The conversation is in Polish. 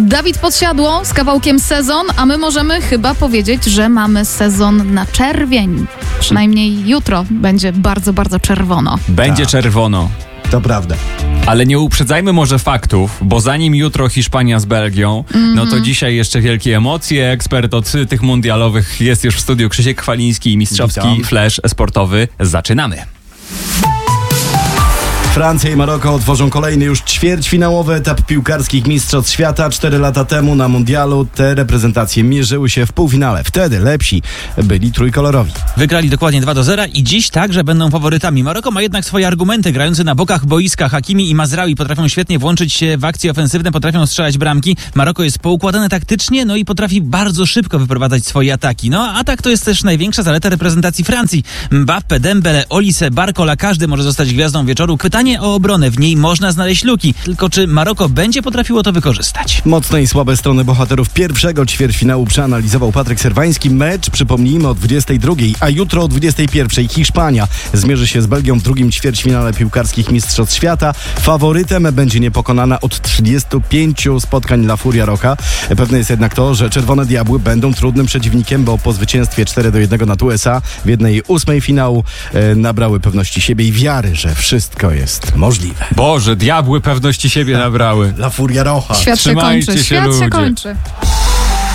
Dawid Podsiadło z kawałkiem Sezon, a my możemy chyba powiedzieć, że mamy sezon na czerwień. Przynajmniej jutro będzie bardzo, bardzo czerwono. Będzie czerwono. To prawda. Ale nie uprzedzajmy może faktów, bo zanim jutro Hiszpania z Belgią, no to dzisiaj jeszcze wielkie emocje. Ekspert od tych mundialowych jest już w studiu, Krzysiek Chwaliński i mistrzowski Witam. flash sportowy. Zaczynamy. Francja i Maroko otworzą kolejny już ćwierćfinałowy etap piłkarskich Mistrzostw Świata. 4 lata temu na mundialu te reprezentacje mierzyły się w półfinale. Wtedy lepsi byli trójkolorowi. Wygrali dokładnie 2-0 i dziś także będą faworytami. Maroko ma jednak swoje argumenty. Grający na bokach boiska Hakimi i Mazraoui potrafią świetnie włączyć się w akcje ofensywne, potrafią strzelać bramki. Maroko jest poukładane taktycznie, no i potrafi bardzo szybko wyprowadzać swoje ataki. No a atak to jest też największa zaleta reprezentacji Francji. Mbappé, Dembele, Olise, Barcola, każdy może zostać gwiazdą wieczoru. Pytanie o obronę, w niej można znaleźć luki. Tylko czy Maroko będzie potrafiło to wykorzystać? Mocne i słabe strony bohaterów pierwszego ćwierćfinału przeanalizował Patryk Serwański. Mecz, przypomnijmy, o 22, a jutro o 21. Hiszpania zmierzy się z Belgią w drugim ćwierćfinale piłkarskich Mistrzostw Świata. Faworytem będzie niepokonana od 35 spotkań La Furia Rocha. Pewne jest jednak to, że Czerwone Diabły będą trudnym przeciwnikiem, bo po zwycięstwie 4-1 nad USA w 1/8 finału nabrały pewności siebie i wiary, że wszystko jest możliwe. Boże, diabły pewności siebie nabrały. La Furia Rocha. Świat się Trzymajcie kończy. się, Świat ludzie. się kończy.